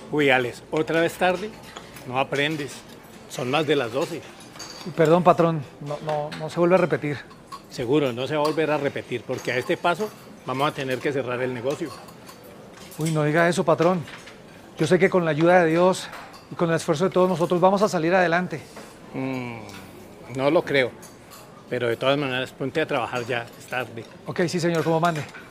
Uy, Alex, ¿otra vez tarde? No aprendes. Son más de las 12. Perdón, patrón, no se vuelve a repetir. Seguro, no se va a volver a repetir, porque a este paso vamos a tener que cerrar el negocio. Uy, no diga eso, patrón. Yo sé que con la ayuda de Dios y con el esfuerzo de todos nosotros vamos a salir adelante. No lo creo. Pero de todas maneras, ponte a trabajar ya, es tarde. Ok, sí, señor, como mande.